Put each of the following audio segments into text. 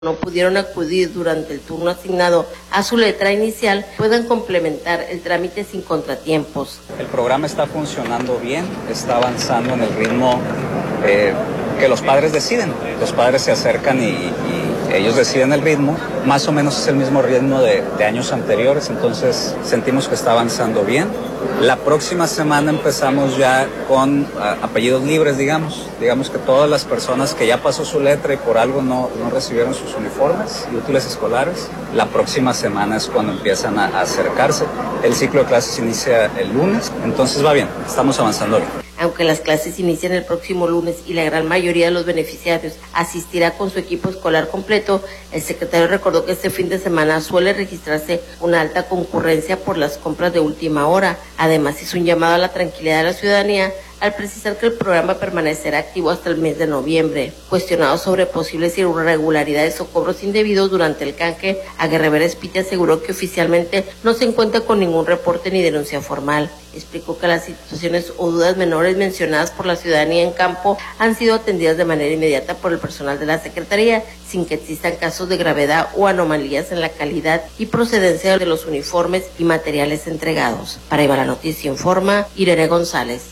no pudieron acudir durante el turno asignado a su letra inicial puedan complementar el trámite sin contratiempos. El programa está funcionando bien, está avanzando en el ritmo que los padres deciden. Los padres se acercan y ellos deciden el ritmo. Más o menos es el mismo ritmo de años anteriores, entonces sentimos que está avanzando bien. La próxima semana empezamos ya con apellidos libres, digamos que todas las personas que ya pasó su letra y por algo no recibieron sus uniformes y útiles escolares, la próxima semana es cuando empiezan a acercarse. El ciclo de clases inicia el lunes, entonces va bien, estamos avanzando bien. Aunque las clases inician el próximo lunes y la gran mayoría de los beneficiarios asistirá con su equipo escolar completo, el secretario recordó que este fin de semana suele registrarse una alta concurrencia por las compras de última hora. Además, hizo un llamado a la tranquilidad de la ciudadanía al precisar que el programa permanecerá activo hasta el mes de noviembre. Cuestionado sobre posibles irregularidades o cobros indebidos durante el canje, Aguirre Vera Espite aseguró que oficialmente no se encuentra con ningún reporte ni denuncia formal. Explicó que las situaciones o dudas menores mencionadas por la ciudadanía en campo han sido atendidas de manera inmediata por el personal de la Secretaría, sin que existan casos de gravedad o anomalías en la calidad y procedencia de los uniformes y materiales entregados. Para Iba la Noticia informa Irene González.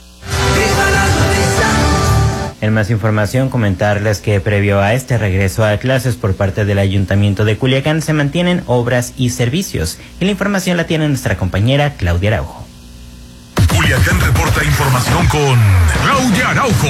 En más información, comentarles que previo a este regreso a clases por parte del Ayuntamiento de Culiacán se mantienen obras y servicios. Y la información la tiene nuestra compañera Claudia Araujo. Culiacán reporta información con Claudia Araujo.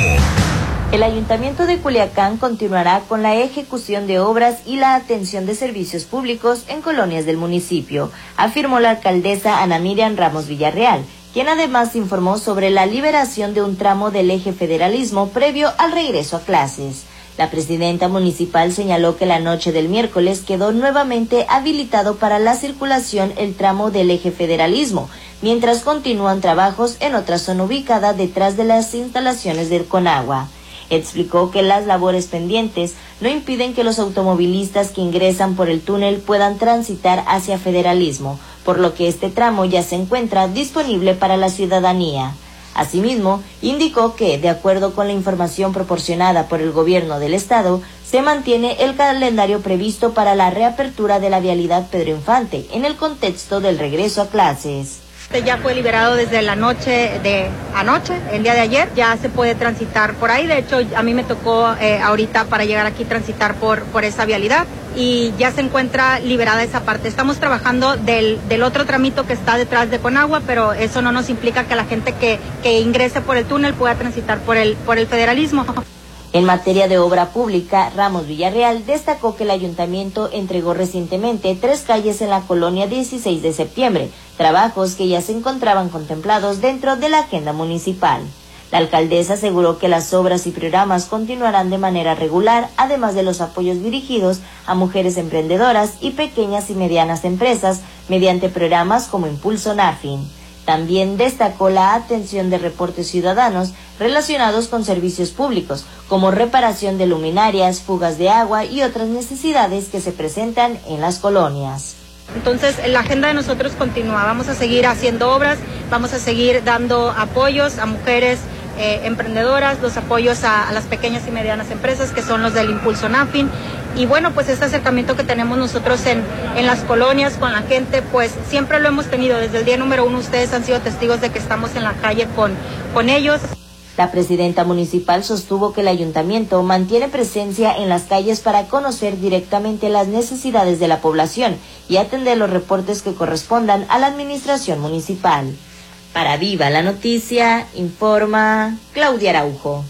El Ayuntamiento de Culiacán continuará con la ejecución de obras y la atención de servicios públicos en colonias del municipio, afirmó la alcaldesa Ana Miriam Ramos Villarreal, quien además informó sobre la liberación de un tramo del eje federalismo previo al regreso a clases. La presidenta municipal señaló que la noche del miércoles quedó nuevamente habilitado para la circulación el tramo del eje federalismo, mientras continúan trabajos en otra zona ubicada detrás de las instalaciones del Conagua. Explicó que las labores pendientes no impiden que los automovilistas que ingresan por el túnel puedan transitar hacia Federalismo, por lo que este tramo ya se encuentra disponible para la ciudadanía. Asimismo, indicó que, de acuerdo con la información proporcionada por el gobierno del estado, se mantiene el calendario previsto para la reapertura de la vialidad Pedro Infante en el contexto del regreso a clases. Ya fue liberado desde la noche de anoche, el día de ayer, ya se puede transitar por ahí. De hecho, a mí me tocó ahorita para llegar aquí transitar por esa vialidad y ya se encuentra liberada esa parte. Estamos trabajando del otro tramito que está detrás de Conagua, pero eso no nos implica que la gente que ingrese por el túnel pueda transitar por el federalismo. En materia de obra pública, Ramos Villarreal destacó que el ayuntamiento entregó recientemente 3 calles en la colonia 16 de septiembre, trabajos que ya se encontraban contemplados dentro de la agenda municipal. La alcaldesa aseguró que las obras y programas continuarán de manera regular, además de los apoyos dirigidos a mujeres emprendedoras y pequeñas y medianas empresas mediante programas como Impulso NAFIN. También destacó la atención de reportes ciudadanos relacionados con servicios públicos, como reparación de luminarias, fugas de agua y otras necesidades que se presentan en las colonias. Entonces, la agenda de nosotros continúa. Vamos a seguir haciendo obras, vamos a seguir dando apoyos a mujeres emprendedoras, los apoyos a las pequeñas y medianas empresas, que son los del Impulso NAFIN. Y bueno, pues este acercamiento que tenemos nosotros en las colonias con la gente, pues siempre lo hemos tenido. Desde el día número 1 ustedes han sido testigos de que estamos en la calle con ellos. La presidenta municipal sostuvo que el ayuntamiento mantiene presencia en las calles para conocer directamente las necesidades de la población y atender los reportes que correspondan a la administración municipal. Para Viva la Noticia, informa Claudia Araujo.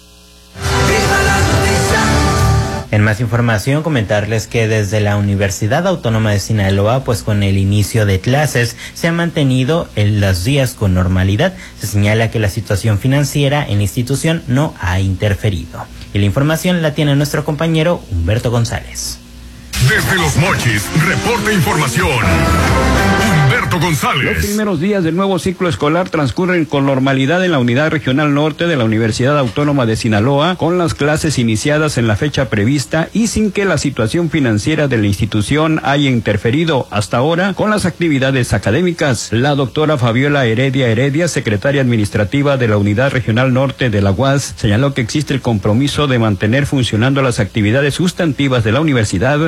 En más información, comentarles que desde la Universidad Autónoma de Sinaloa, pues con el inicio de clases, se han mantenido los días con normalidad. Se señala que la situación financiera en la institución no ha interferido. Y la información la tiene nuestro compañero Humberto González. Desde Los Mochis, reporta información Roberto González. Los primeros días del nuevo ciclo escolar transcurren con normalidad en la Unidad Regional Norte de la Universidad Autónoma de Sinaloa, con las clases iniciadas en la fecha prevista y sin que la situación financiera de la institución haya interferido hasta ahora con las actividades académicas. La doctora Fabiola Heredia, secretaria administrativa de la Unidad Regional Norte de la UAS, señaló que existe el compromiso de mantener funcionando las actividades sustantivas de la universidad